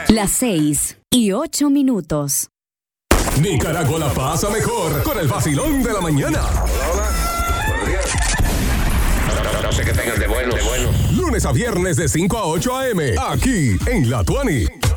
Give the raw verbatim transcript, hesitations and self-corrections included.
Las seis y ocho minutos. Nicaragua la pasa mejor con el vacilón de la mañana. Hola, hola. Buenos días. No, no sé qué tengan de bueno, de bueno. Lunes a viernes de cinco a ocho a eme, aquí en La Tuani.